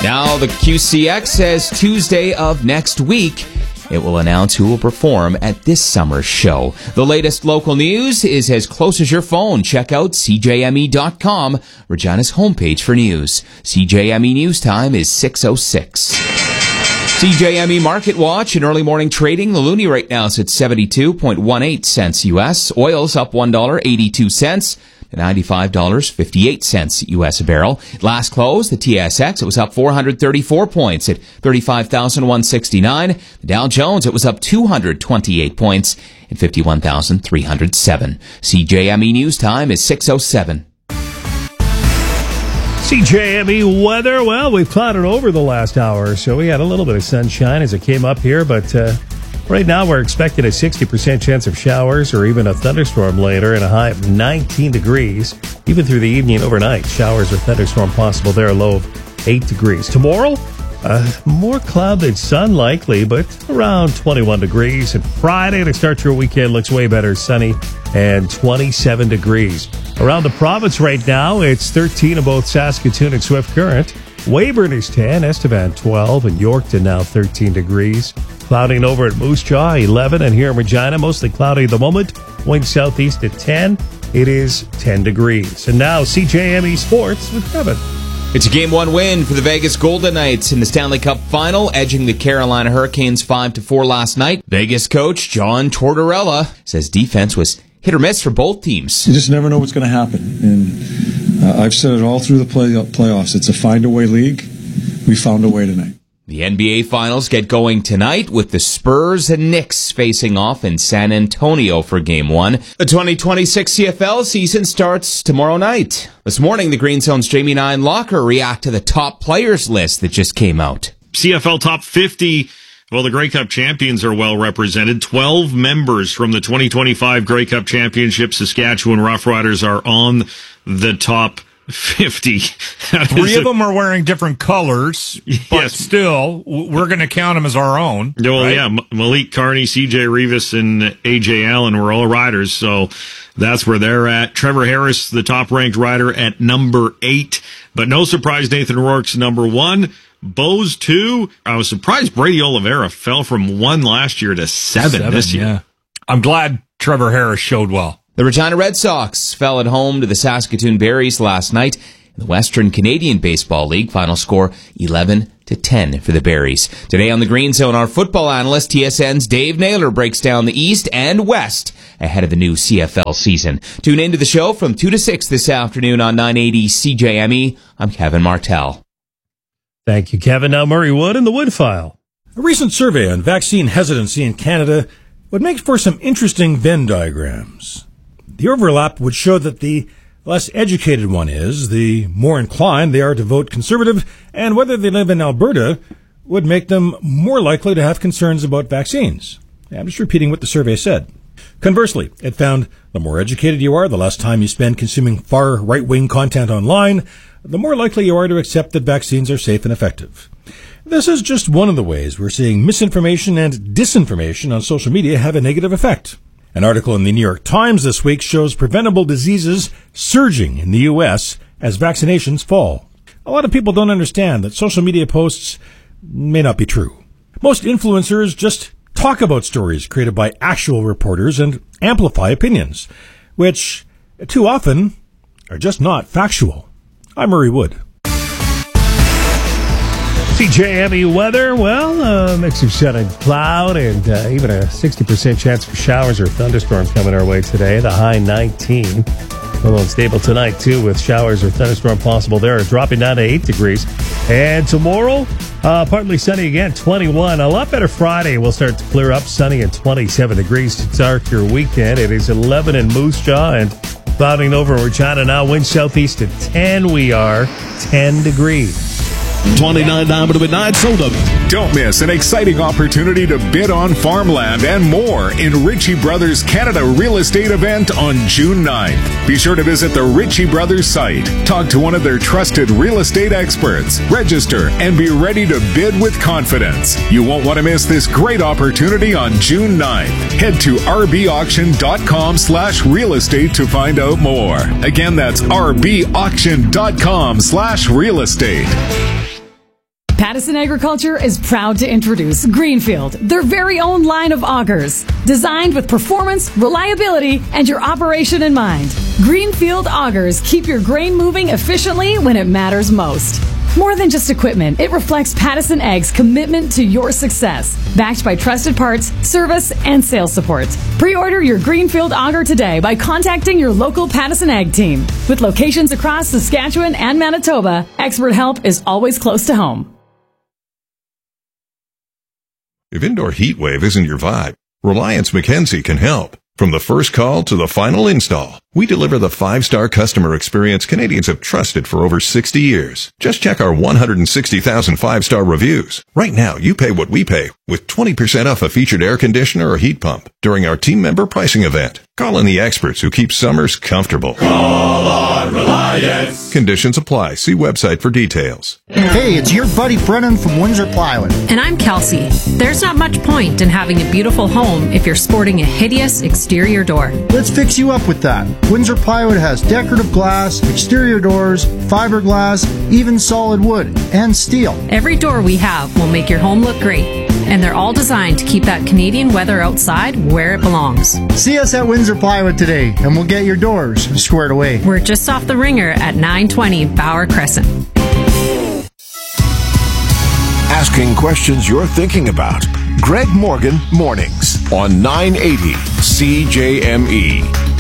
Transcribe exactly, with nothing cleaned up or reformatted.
Now the Q C X says Tuesday of next week, it will announce who will perform at this summer's show. The latest local news is as close as your phone. Check out C J M E dot com, Regina's homepage for news. C J M E News Time is six oh six. C J M E Market Watch in early morning trading. The loonie right now is at seventy-two point one eight cents U S. Oil's up one dollar and eighty-two cents. ninety-five dollars and fifty-eight cents U S a barrel. Last close, the T S X, it was up four hundred thirty-four points at thirty-five thousand one hundred sixty-nine. The Dow Jones, it was up two hundred twenty-eight points at fifty-one thousand three hundred seven. C J M E News Time is six oh seven. C J M E weather, well, we've clouded over the last hour or so. We had a little bit of sunshine as it came up here, but uh, right now we're expecting a sixty percent chance of showers or even a thunderstorm later and a high of nineteen degrees. Even through the evening and overnight, showers or thunderstorm possible there, a low of eight degrees. Tomorrow, uh, more cloud than sun likely, but around twenty-one degrees. And Friday to start your weekend looks way better, sunny and twenty-seven degrees. Around the province right now, it's thirteen in both Saskatoon and Swift Current. Weyburn is ten, Estevan twelve, and Yorkton now thirteen degrees. Clouding over at Moose Jaw, eleven, and here in Regina, mostly cloudy at the moment. Wind southeast at ten. It is ten degrees. And now C J M E Sports with Kevin. It's a game one win for the Vegas Golden Knights in the Stanley Cup Final, edging the Carolina Hurricanes five to four last night. Vegas coach John Tortorella says defense was hit or miss for both teams. You just never know what's going to happen. And uh, I've said it all through the play- playoffs. It's a find-a-way league. We found a way tonight. The N B A Finals get going tonight with the Spurs and Knicks facing off in San Antonio for Game one. The twenty twenty-six C F L season starts tomorrow night. This morning, the Green Zone's Jamie Nine Locker react to the top players list that just came out. C F L Top fifty. Well, the Grey Cup champions are well represented. twelve members from the twenty twenty-five Grey Cup Championship Saskatchewan Roughriders are on the top fifty. Three of them are wearing different colors, but yes, still, we're going to count them as our own. Well, right? yeah, Malik Carney, C J Rivas, and A J Allen were all riders, so that's where they're at. Trevor Harris, the top-ranked rider, at number eight, but no surprise, Nathan Rourke's number one. Bose, two. I was surprised Brady Oliveira fell from one last year to seven, seven this year. Yeah. I'm glad Trevor Harris showed well. The Regina Red Sox fell at home to the Saskatoon Berries last night in the Western Canadian Baseball League. Final score eleven to ten for the Berries. Today on the Green Zone, our football analyst, T S N's Dave Naylor, breaks down the East and West ahead of the new C F L season. Tune into the show from two to six this afternoon on nine eighty C J M E. I'm Kevin Martell. Thank you, Kevin. Now Murray Wood in the Wood File. A recent survey on vaccine hesitancy in Canada would make for some interesting Venn diagrams. The overlap would show that the less educated one is, the more inclined they are to vote Conservative, and whether they live in Alberta would make them more likely to have concerns about vaccines. I'm just repeating what the survey said. Conversely, it found the more educated you are, the less time you spend consuming far right-wing content online, the more likely you are to accept that vaccines are safe and effective. This is just one of the ways we're seeing misinformation and disinformation on social media have a negative effect. An article in the New York Times this week shows preventable diseases surging in the U S as vaccinations fall. A lot of people don't understand that social media posts may not be true. Most influencers just talk about stories created by actual reporters and amplify opinions, which too often are just not factual. I'm Murray Wood. C J M E weather, well, a mix of sun and cloud, and uh, even a sixty percent chance for showers or thunderstorms coming our way today. The high nineteen. A little unstable tonight, too, with showers or thunderstorm possible there, dropping down to eight degrees. And tomorrow, uh, partly sunny again, twenty-one. A lot better Friday. We'll start to clear up, sunny and twenty-seven degrees to start your weekend. It is eleven in Moose Jaw and clouding over Regina now. Wind southeast at ten. We are ten degrees. twenty-nine down to midnight, sold up. Don't miss an exciting opportunity to bid on farmland and more in Ritchie Brothers Canada Real Estate event on June ninth. Be sure to visit the Ritchie Brothers site, talk to one of their trusted real estate experts, register, and be ready to bid with confidence. You won't want to miss this great opportunity on June ninth. Head to rbauction.com slash real estate to find out more. Again, that's rbauction.com slash real estate. Pattison Agriculture is proud to introduce Greenfield, their very own line of augers, designed with performance, reliability, and your operation in mind. Greenfield augers keep your grain moving efficiently when it matters most. More than just equipment, it reflects Pattison Ag's commitment to your success, backed by trusted parts, service, and sales support. Pre-order your Greenfield auger today by contacting your local Pattison Ag team. With locations across Saskatchewan and Manitoba, expert help is always close to home. If indoor heat wave isn't your vibe, Reliance McKenzie can help. From the first call to the final install, we deliver the five-star customer experience Canadians have trusted for over sixty years. Just check our one hundred sixty thousand five-star reviews. Right now, you pay what we pay with twenty percent off a featured air conditioner or heat pump during our team member pricing event. Call in the experts who keep summers comfortable. Call on Reliance. Conditions apply. See website for details. Hey, it's your buddy Brennan from Windsor Plywood. And I'm Kelsey. There's not much point in having a beautiful home if you're sporting a hideous exterior door. Let's fix you up with that. Windsor Plywood has decorative glass, exterior doors, fiberglass, even solid wood, and steel. Every door we have will make your home look great. And they're all designed to keep that Canadian weather outside where it belongs. See us at Windsor Plywood today, and we'll get your doors squared away. We're just off the Ringer at nine twenty Bauer Crescent. Asking questions you're thinking about. Greg Morgan Mornings on nine eighty C J M E.